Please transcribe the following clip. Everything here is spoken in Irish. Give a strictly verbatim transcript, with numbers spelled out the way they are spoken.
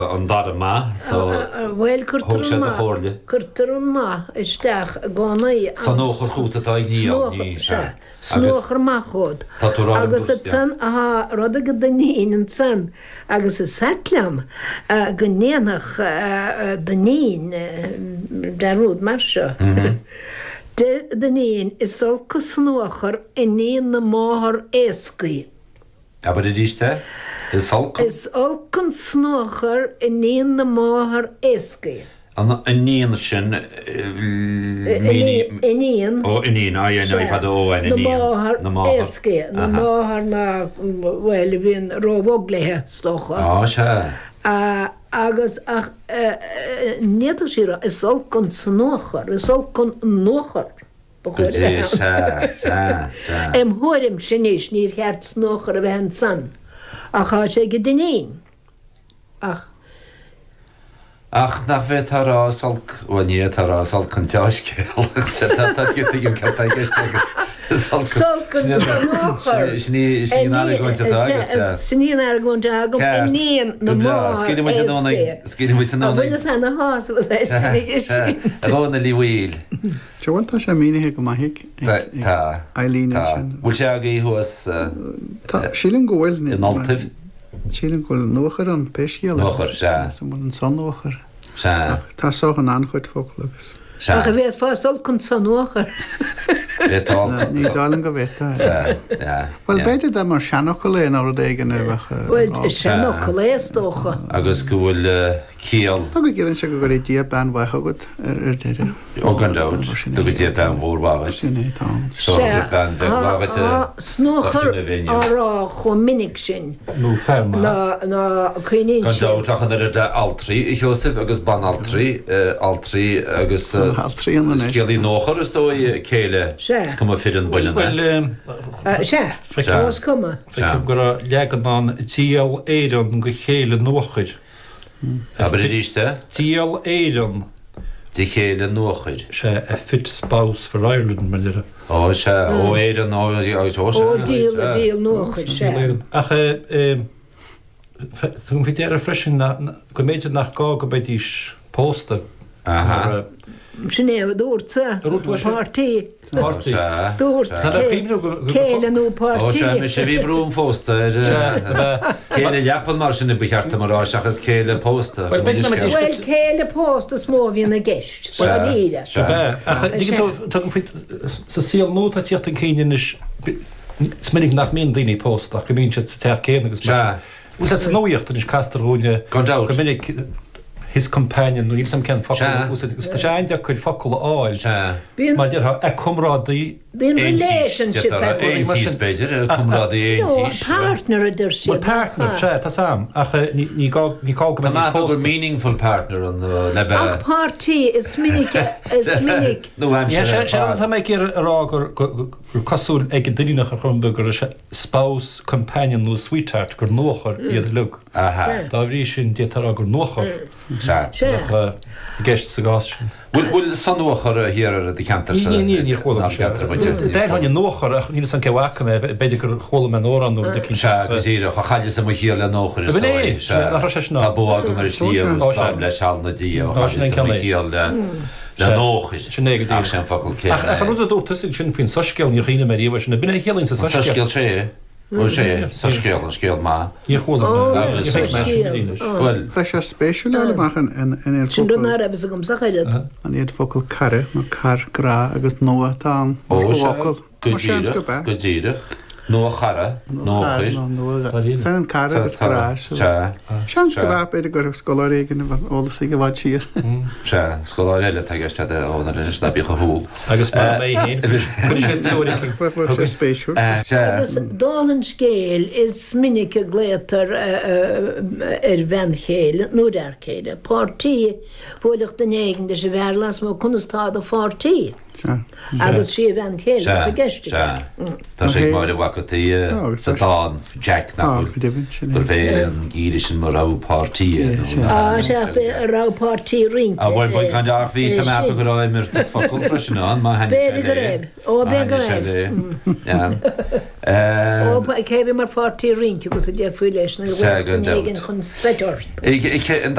an dar ma so bhfuil chutar má isteach gánaí san nóchar chuúta tá ní ní snóchar má chód agus a san a rud go daníon an san agus is setlam go néanach daníon derúd mar seo de daníon is sol go snóchar i níon na máthar éascaí. Aber de díste? Is olcon? Is olcon snóchar i níon na máthar éascaí. An níon sin I níon? Ó, i níon, a dhéanú i fad ó in níon. Na máthar éascaí. Na máthar na, well, bhíon róbhoglaithe stocha. Á, se. Agus ach néadú síra is olcon snóchar, is olcon nóchar. Gudí, sa, sa, sa. Em thuirim sinis níor cheart snóchar a bheith an san. Ach há sé go daníon. Ach. Ach, nach bheith tará salc, ó ní tará salc an teascéal. Se tá gyd ygyn cata i gysg tegyd. Salc an snóchar. Sní nára gwynt a dagad. Sní nára gwynt a agam i níon na máthar éascaí. Sgydyn wyt yn A bwyna san a hás was é sin. A bhna lí bhíl. Tá sé mínithe go maithic Tá. Ailín sin. Bhfuil sé agaí thuas Tá sílan go bhfuil in altaimh? Sílan go nóchar an peiscéal. Nóchar, se. Sa mar an san nóchar. Se. Tá soch an anchuid fógla agus. Se. Ach a bheith fás olcon san nóchar. Ní dálan go bheith. Well, beidir dá mar seanach go léon ára éigen a bheith. Well, seanach go léastócha. Agus go bhfuil cíal. Tá go gcéann se go gur díab ben bhaithagad ar deire. Ó gan dáid, do go díab ben mhór bháid. Sinné tá. So ben bháid snóchar árá chun minic sin. Nú ferma. Na chuoinín sin. Gan dáid achan ar de altrií i Joseph agus ban altrií, altrií agus scéalaí nóchar is dói céile. Is cuma fidin bwylyn Well, se, os cuma. Fecim gyda legan an tíal eiron go chéile nóchir. Aber ydych te? Tíal eiron. Di chéile nóchir. Se a fit spouse for Ireland, mae'n dira. O, se, o eiron o oes o. O, díl, díl nóchir, se. Ach, dwi'n fi dera freshin na, go meid nach gá go beid ís posta. Aha. Sinné, dúrta, partí. Partí. Dúrta, céile nó partí. O, se, mi se vi brún fósta. Céile Japan mar sinna bicharta mar ás achas céile pósta. Well, céile pósta smóvín a gist. Well, níre. Se, tugan fi, sa síl nót a tíocht an céinin is, sminnig nach minn dini pósta, go mín se teach céin agus. Se. Ús a nóíocht an is castar húne. Gondáut. Go minnig his companion, no some can fuck was it the giant could fuck all oil. My dear, a comrade Being relationship better, comrade no, partner at their well, partner, yeah, that's am. Ach, ni call ni call them a meaningful partner on the level. Ach, party is minig is minig. No, I'm sure. Yeah, sure, ta make a rog or cosul egg dinner hamburger spouse companion no sweetheart gur nocher iad look. Aha. Da rishin dietara gur nocher. Sa. Gest sagas. Wil wil sanocher hier at the canter. Nee, nee, nie gewoon. Daar han je nocher, nie san kewak me beidir gur hol men oran no de kin. Sa, gesehen, ga hadje se mo hier la nocher is. Nee, na rasna. Abo agomer stie, le shalna die, ga se hier la la nog is. Ach, zijn faculteit. Ach, ach, nu dat tussen sin fin soskel nie rine mer was na bin heel in soskel. Soskel sé. O sé, soskel, soskel ma. Hier gewoon. Wel, Fes a special ar machen en en er Sin don ar ebs gom sachaid. An iad focal carre, ma car gra agus noa tam. O sé, gudíre, gudíre. No chara, no chris. Sen an carre agus gra. Sean go bha beidir gur scolar igen all sig bhd sir. Se, scolar eile tag eiste ónar in stabi go hú. Agus ma mé hén. Agus spéisiú. Agus dálan scéil is minic a glétar ar bhenchéile, nó ar céile. Partí bhuileach den éigen de se bhearlas má cunnastá a partí. agus si bhean chéile geiste. Tá sé mar wacatí sa dá Jack na gur bhé an gíiri sin mar rápátí. Á se rápátí ring. A bhfuil buin gan deach bhí tá mapa go ráimir focail freisin an má haine sé le. Ó bé go Ó céhí mar fátí ring go a dé fuiile chun seteir.